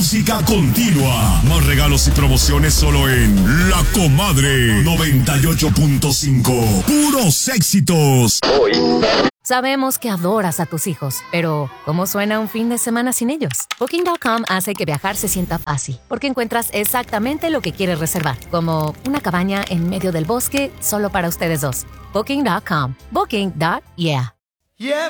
música continua. Más regalos y promociones solo en La Comadre 98.5. Puros éxitos. Sabemos que adoras a tus hijos, pero ¿cómo suena un fin de semana sin ellos? Booking.com hace que viajar se sienta fácil, porque encuentras exactamente lo que quieres reservar, como una cabaña en medio del bosque solo para ustedes dos. Booking.com. Booking.yeah.